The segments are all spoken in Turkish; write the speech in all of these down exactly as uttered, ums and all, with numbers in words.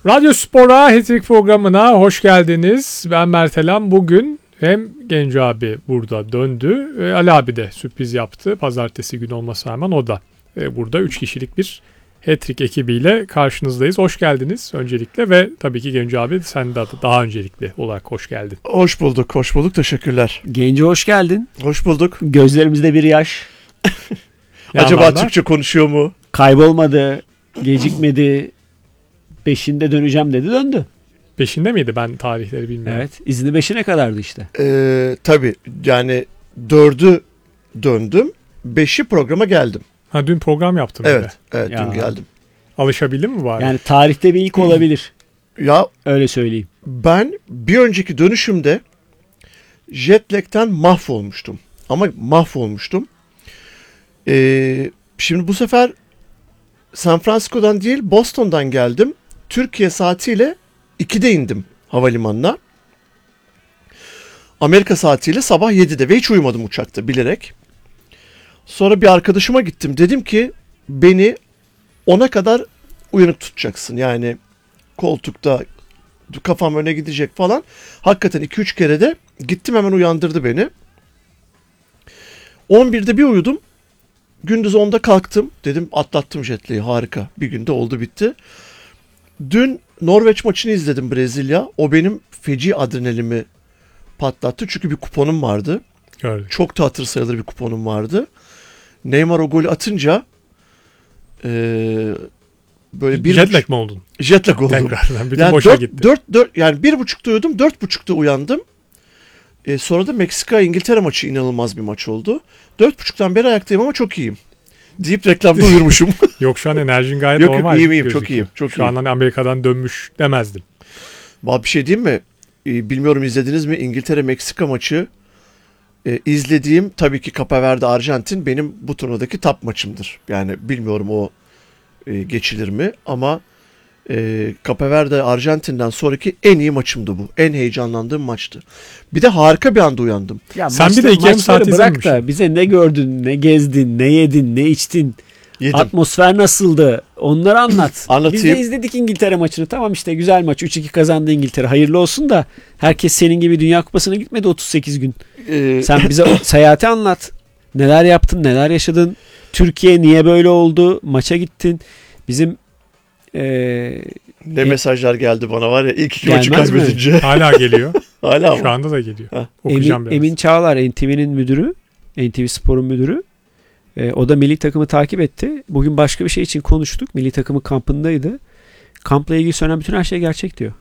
Radyo Spor'a Hat-Trick programına hoş geldiniz. Ben Mert Elan. Bugün hem Genco abi burada döndü. E, Ali abi de sürpriz yaptı. Pazartesi günü olmasına rağmen o da e, burada üç kişilik bir Hat-Trick ekibiyle karşınızdayız. Hoş geldiniz öncelikle ve tabii ki Genco abi sen de daha öncelikli olarak hoş geldin. Hoş bulduk, hoş bulduk. Teşekkürler. Genco hoş geldin. Hoş bulduk. Gözlerimizde bir yaş. Acaba Yanlardan... Türkçe konuşuyor mu? Kaybolmadı, gecikmedi. Beşinde döneceğim dedi, döndü. Beşinde miydi? Ben tarihleri bilmiyorum. Evet, izni beşine kadardı işte. Ee, tabii yani dördü döndüm, beşi programa geldim. Ha dün program yaptım. Evet, bile. evet Ya. dün geldim. Alışabildin mi bari? Yani tarihte bir ilk olabilir. Ya Öyle söyleyeyim. ben bir önceki dönüşümde jet lag'ten mahvolmuştum. Ama mahvolmuştum. Ee, şimdi bu sefer San Francisco'dan değil Boston'dan geldim. Türkiye saatiyle ikide indim havalimanına. Amerika saatiyle sabah yedide ve hiç uyumadım uçakta bilerek. Sonra bir arkadaşıma gittim. Dedim ki beni ona kadar uyanık tutacaksın. Yani koltukta kafam öne gidecek falan. Hakikaten iki üç kere de gittim, hemen uyandırdı beni. on birde bir uyudum. Gündüz onda kalktım. Dedim atlattım jetlayı, harika. Bir günde oldu bitti. Dün Norveç maçını izledim, Brezilya. O benim feci adrenalimi patlattı. Çünkü bir kuponum vardı. Gördüm. Çok da hatır sayılır bir kuponum vardı. Neymar o golü atınca ee, böyle bir Jet lag mi oldun? Jet lag oldum. Tekrardan. Bütün Yani boşa dört, gitti. dört, dört, yani bir buçukta uyudum, dört buçukta uyandım. E, sonra da Meksika-İngiltere maçı inanılmaz bir maç oldu. Dört buçuktan beri ayaktayım ama çok iyiyim deyip reklamda uyurmuşum. Yok şu an enerjin gayet yok normal. yok iyiyim iyiyim gözüküyor. çok iyiyim. Çok Şu iyiyim. an hani Amerika'dan dönmüş demezdim. Vallahi bir şey diyeyim mi? E, bilmiyorum izlediniz mi? İngiltere-Meksika maçı e, izlediğim tabii ki Cape Verde-Arjantin benim bu turnuvadaki top maçımdır. Yani bilmiyorum o e, geçilir mi ama e, Cape Verde-Arjantin'den sonraki en iyi maçımdı bu. En heyecanlandığım maçtı. Bir de harika bir anda uyandım. Ya Sen maçta, bir de iki yarım saat maçları bırak izlememişsin. da bize ne gördün, ne gezdin, ne yedin, ne içtin. Yedim. Atmosfer nasıldı? Onları anlat. Anlatayım. Biz de izledik İngiltere maçını. Tamam işte güzel maç. üç iki kazandı İngiltere. Hayırlı olsun da herkes senin gibi Dünya Kupası'na gitmedi otuz sekiz gün. Ee, Sen bize o seyahati anlat. Neler yaptın, neler yaşadın? Türkiye niye böyle oldu? Maça gittin. Bizim ee, Ne e, mesajlar geldi bana var ya ilk iki Gelmez maçı mi? kaybedince. Hala geliyor. Hala Şu mı? anda da geliyor. Ha. Okuyacağım Emin, biraz. Emin Çağlar N T V'nin müdürü. N T V Spor'un müdürü. E, o da milli takımı takip etti. Bugün başka bir şey için konuştuk. Milli takımı kampındaydı. Kampla ilgili söylenen bütün her şey gerçek diyor.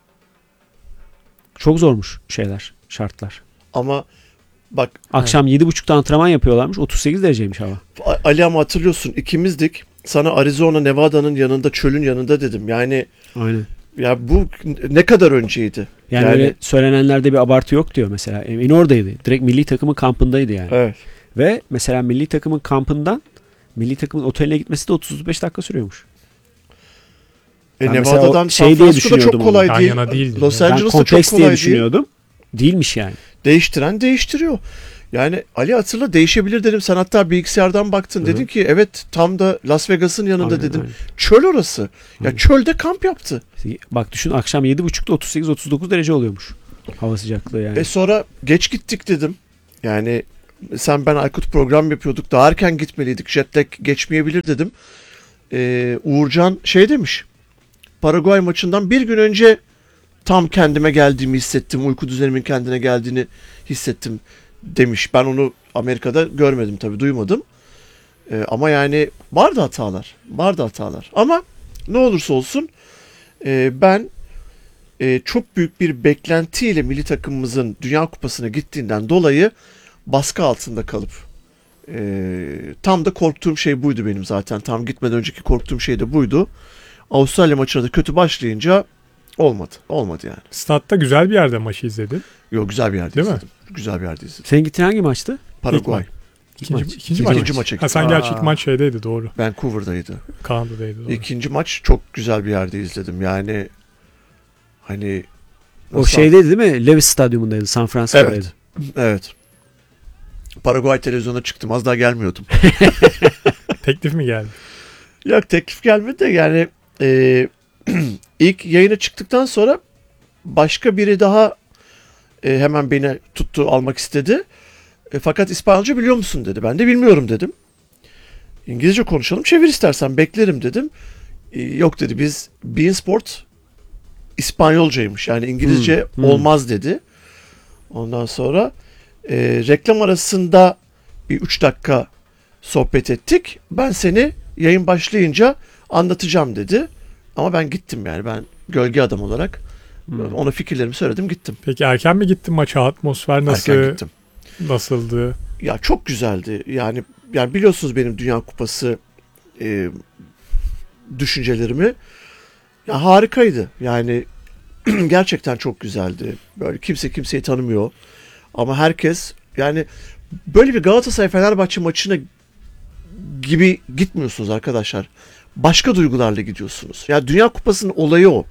Çok zormuş şeyler, şartlar. Ama bak Akşam yedi buçukta antrenman yapıyorlarmış. otuz sekiz dereceymiş hava. A- Ali ama hatırlıyorsun ikimizdik. Sana Arizona, Nevada'nın yanında, çölün yanında dedim. Yani Aynen. ya bu ne kadar önceydi? Yani, Yani- öyle söylenenlerde bir abartı yok diyor mesela. Emin oradaydı. Direkt milli takımın kampındaydı yani. Evet. Ve mesela milli takımın kampından milli takımın oteline gitmesi de otuz beş dakika sürüyormuş. E, Ben mesela Nevada'dan o San şey diye Francisco'da çok düşünüyordum kolay onu. değil. Yan yana değil. Los Ben Ben Angeles'ta çok kompleks diye kolay değil. düşünüyordum. Değilmiş yani. Değiştiren değiştiriyor. Yani Ali hatırla değişebilir dedim. Sen hatta bilgisayardan baktın. Hı hı. Dedin ki evet tam da Las Vegas'ın yanında Aynen, dedin. aynen. Çöl orası. Ya Hı. çölde kamp yaptı. Bak düşün akşam yedi buçukta otuz sekiz otuz dokuz derece oluyormuş. Hava sıcaklığı yani. E sonra geç gittik dedim. Yani sen ben Aykut program yapıyorduk. Daha erken gitmeliydik. Jet lag geçmeyebilir dedim. Ee, Uğurcan şey demiş. Paraguay maçından bir gün önce tam kendime geldiğimi hissettim. Uyku düzenimin kendine geldiğini hissettim demiş. Ben onu Amerika'da görmedim tabii, duymadım. Ee, ama yani vardı hatalar. Vardı hatalar. Ama ne olursa olsun e, ben e, çok büyük bir beklentiyle milli takımımızın Dünya Kupası'na gittiğinden dolayı baskı altında kalıp e, tam da korktuğum şey buydu benim zaten. Tam gitmeden önceki korktuğum şey de buydu. Avustralya maçına da kötü başlayınca olmadı. Olmadı yani. Statta güzel bir yerde maçı izledin. Yok, güzel bir yerde Değil mi? izledim. Güzel bir yerde izledim. Senin gittiğin hangi maçtı? Paraguay. İkinci, maç. ikinci, İkinci maç. maça Ha, sen gittim. gerçi ilk maç şeydeydi doğru. Vancouver'daydı. Kanada'daydı doğru. İkinci maç çok güzel bir yerde izledim. Yani hani O nasıl- şeydeydi değil mi? Lewis Stadyumundaydı. San Francisco'daydı. Evet. Evet. Paraguay televizyona çıktım. Az daha gelmiyordum. Teklif mi geldi? Yok, teklif gelmedi de yani e, ilk yayına çıktıktan sonra başka biri daha e, hemen beni tuttu, almak istedi. E, fakat İspanyolca biliyor musun dedi. Ben de bilmiyorum dedim. İngilizce konuşalım, çevir istersen, beklerim dedim. E, yok dedi, biz beIN Sport İspanyolcaymış. Yani İngilizce Hmm, hmm. olmaz dedi. Ondan sonra e, reklam arasında bir üç dakika sohbet ettik. Ben seni yayın başlayınca anlatacağım dedi. Ama ben gittim yani. Ben gölge adam olarak Hmm. ona fikirlerimi söyledim, gittim. Peki erken mi gittin maça? Atmosfer nasıl? Erken gittim. Nasıldı? Ya çok güzeldi. Yani yani biliyorsunuz benim Dünya Kupası e, düşüncelerimi. Ya harikaydı. Yani gerçekten çok güzeldi. Böyle kimse kimseyi tanımıyor. Ama herkes, yani böyle bir Galatasaray Fenerbahçe maçına gibi gitmiyorsunuz arkadaşlar. Başka duygularla gidiyorsunuz. Ya Dünya Kupası'nın olayı o.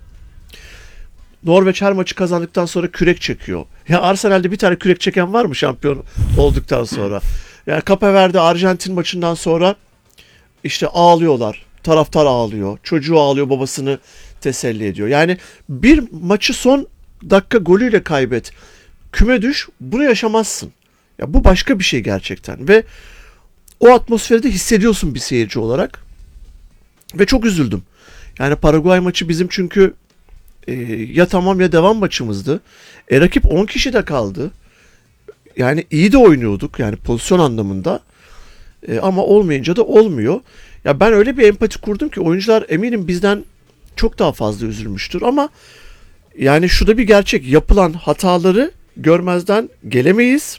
Norveç her maçı kazandıktan sonra kürek çekiyor. Ya Arsenal'de bir tane kürek çeken var mı şampiyon olduktan sonra? Yani Cape Verde Arjantin maçından sonra işte ağlıyorlar. Taraftar ağlıyor. Çocuğu ağlıyor, babasını teselli ediyor. Yani bir maçı son dakika golüyle kaybet, küme düş, bunu yaşamazsın. Ya bu başka bir şey gerçekten ve o atmosferi de hissediyorsun bir seyirci olarak. Ve çok üzüldüm. Yani Paraguay maçı bizim çünkü e, ya tamam ya devam maçımızdı. E, rakip on kişi de kaldı. Yani iyi de oynuyorduk yani pozisyon anlamında. E, ama olmayınca da olmuyor. Ya ben öyle bir empati kurdum ki oyuncular eminim bizden çok daha fazla üzülmüştür ama yani şu da bir gerçek. Yapılan hataları görmezden gelemeyiz.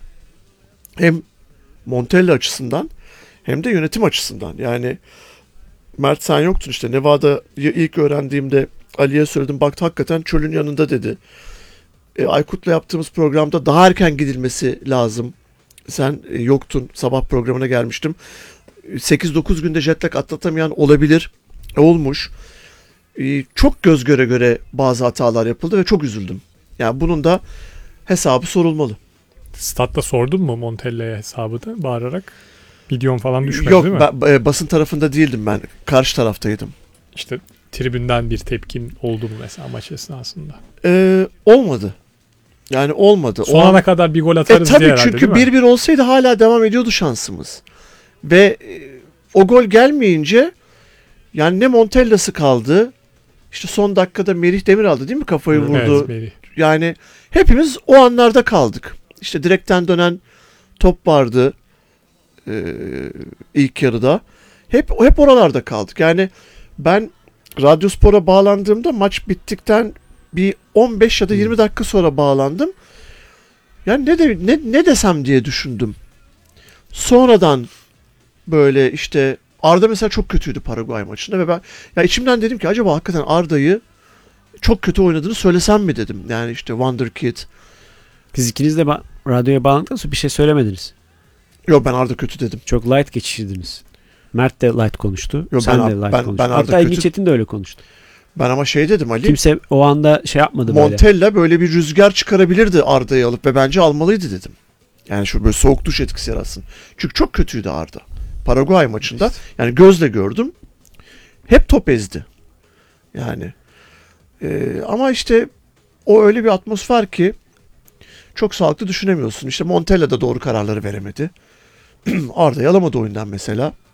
Hem Montella açısından hem de yönetim açısından. Yani Mert sen yoktun işte. Nevada'yı ilk öğrendiğimde Ali'ye söyledim. Baktı hakikaten çölün yanında dedi. E, Aykut'la yaptığımız programda daha erken gidilmesi lazım. Sen e, yoktun. Sabah programına gelmiştim. sekiz dokuz günde jet lag atlatamayan olabilir. E, olmuş. E, çok göz göre göre bazı hatalar yapıldı ve çok üzüldüm. Yani bunun da hesabı sorulmalı. Statta sordun mu Montella'ya hesabını bağırarak? Videon falan düşmedi Yok, değil mi? ben, e, basın tarafında değildim ben. Karşı taraftaydım. İşte tribünden bir tepkin oldu mu mesela maç esnasında? E, olmadı. Yani olmadı. Son O ana an- kadar bir gol E atarız diye tabii herhalde çünkü değil mi? bir bir olsaydı hala devam ediyordu şansımız. Ve e, o gol gelmeyince yani ne Montella'sı kaldı. İşte son dakikada Merih Demiral'dı değil mi kafayı vurdu. Evet, Melih. Yani hepimiz o anlarda kaldık. İşte direkten dönen top vardı e, ilk yarıda. Hep hep oralarda kaldık. Yani ben Radyospor'a bağlandığımda maç bittikten bir on beş ya da yirmi dakika sonra bağlandım. Yani ne de ne, ne desem diye düşündüm. Sonradan böyle işte Arda mesela çok kötüydü Paraguay maçında ve ben ya içimden dedim ki acaba hakikaten Arda'yı çok kötü oynadığını söylesem mi dedim. Yani işte Wonderkid. Siz ikiniz de ba- radyoya bağlandıktan sonra bir şey söylemediniz. Yok ben Arda kötü dedim. Çok light geçiştirdiniz. Mert de light konuştu. Yo, sen ben- de light ben- konuştun. ben Arda Hatta Engin kötü- Çetin de öyle konuştu. Ben ama şey dedim Ali. Kimse o anda şey yapmadı böyle. Montella böyle bir rüzgar çıkarabilirdi Arda'yı alıp ve bence almalıydı dedim. Yani şu böyle soğuk duş etkisi yaratsın. Çünkü çok kötüydü Arda. Paraguay maçında yani gözle gördüm. Hep top ezdi. Yani Ee, ama işte o öyle bir atmosfer ki çok sağlıklı düşünemiyorsun. İşte Montella da doğru kararları veremedi. Arda'yı alamadı oyundan mesela.